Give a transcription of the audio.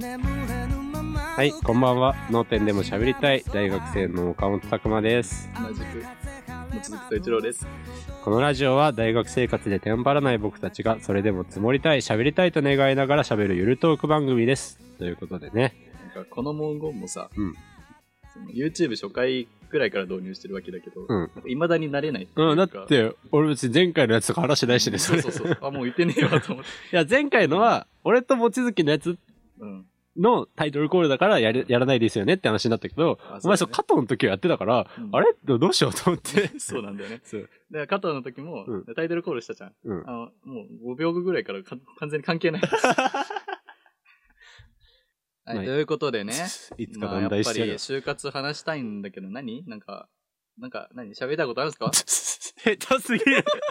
はい、こんばんは。脳天でも喋りたい大学生の岡本拓馬です。 同じく望月総一郎です。 このラジオは大学生活でテンパらない僕たちがそれでも積もりたい、喋りたいと願いながら喋るゆるトーク番組です。ということでね。 なんかこの文言もさ、 その YouTube 初回くらいから導入してるわけだけど、未だに慣れないっていうか。 だって俺別に前回のやつとか話してないしね、それ。 そう。あ、もう言ってねえわと思って。 いや、前回のは俺と望月のやつのタイトルコールだからやらないですよねって話になったけど、お前加藤の時はやってたから、あれどうしようと思って。 そうなんだよね。だから加藤の時もタイトルコールしたじゃん。もう5秒後ぐらいから完全に関係ない。はい、ということでね。 いつか問題してる。 やっぱり就活話したいんだけど何喋りたいことあるんですか？ 下手すぎる。